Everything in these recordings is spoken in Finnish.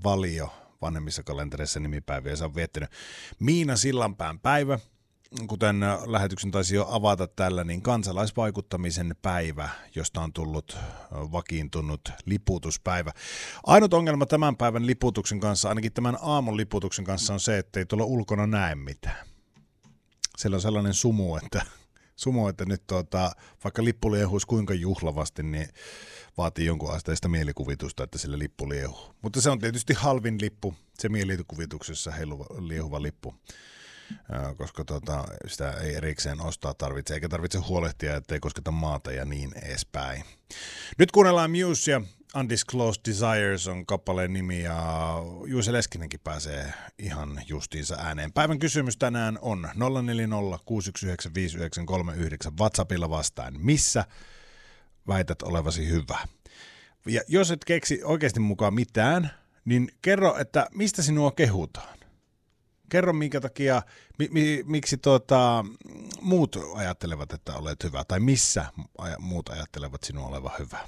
Valio vanhemmissa kalentereissa nimipäiviä. Se on viettänyt Miina Sillanpään päivä. Kuten lähetyksen taisi jo avata tällä, niin kansalaisvaikuttamisen päivä, josta on tullut vakiintunut liputuspäivä. Ainut ongelma tämän päivän liputuksen kanssa, ainakin tämän aamun liputuksen kanssa, on se, että ei tuolla ulkona näe mitään. Siellä on sellainen sumu, että nyt vaikka lippu liehuisi kuinka juhlavasti, niin vaatii jonkun asteista mielikuvitusta, että sillä lippu liehuu. Mutta se on tietysti halvin lippu, se mielikuvituksessa liehuva lippu. Koska sitä ei erikseen ostaa tarvitse, eikä tarvitse huolehtia, ettei kosketa maata ja niin edespäin. Nyt kuunnellaan Muse ja Undisclosed Desires on kappaleen nimi ja Juise Leskinenkin pääsee ihan justiinsa ääneen. Päivän kysymys tänään on 040 619 5939 WhatsAppilla vastaan. Missä väität olevasi hyvä? Ja jos et keksi oikeasti mukaan mitään, niin kerro, että mistä sinua kehutaan. Kerro, minkä takia, miksi muut ajattelevat, että olet hyvä, tai missä muut ajattelevat sinua olevan hyvä.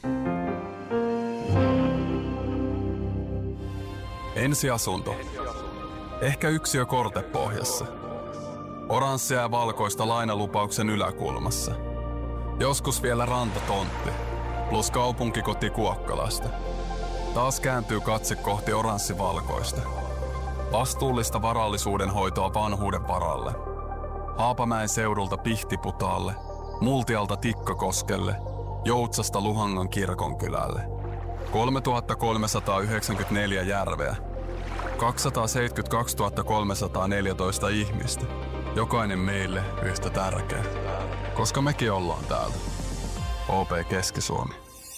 Ensiasunto. Ehkä yksiö kortepohjassa. Oranssia ja valkoista lainalupauksen yläkulmassa. Joskus vielä rantatontti, plus kaupunkikoti Kuokkalasta. Taas kääntyy katse kohti oranssivalkoista. Vastuullista varallisuuden hoitoa vanhuuden varalle. Haapamäen seudulta Pihtiputaalle, Multialta Tikkakoskelle, Joutsasta Luhangan kirkonkylälle. 3394 järveä, 272 314 ihmistä. Jokainen meille yhtä tärkeä, koska mekin ollaan täältä. OP Keski-Suomi.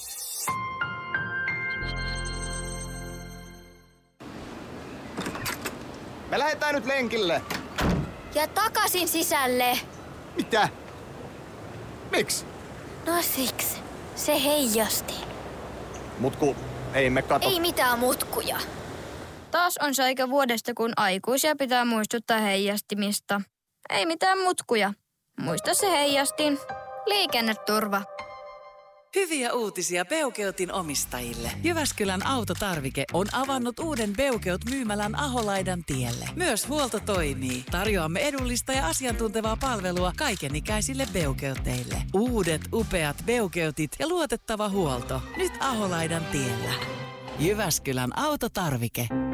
Me lähdetään nyt lenkille. Ja takaisin sisälle. Mitä? Miksi? No siksi. Se heijasti. Mutku, ei me kato. Ei mitään mutkuja. Taas on se aika vuodesta, kun aikuisia pitää muistuttaa heijastimista. Ei mitään mutkuja. Muista se heijastin. Liikenneturva. Hyviä uutisia Beukeutin omistajille. Jyväskylän autotarvike on avannut uuden Beukeut-myymälän Aholaidan tielle. Myös huolto toimii. Tarjoamme edullista ja asiantuntevaa palvelua kaikenikäisille Beukeuteille. Uudet upeat Beukeutit ja luotettava huolto. Nyt Aholaidan tiellä. Jyväskylän autotarvike.